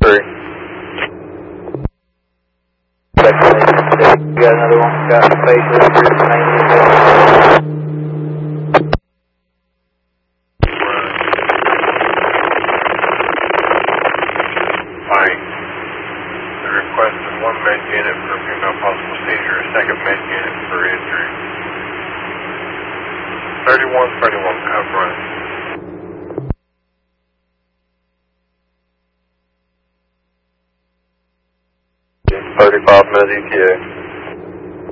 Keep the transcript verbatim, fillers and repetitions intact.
three. You got another one, got facial injuries, mainly. One med unit for female possible seizure, second med unit for injury. thirty-one thirty-one, cover run. thirty-five minute E T A.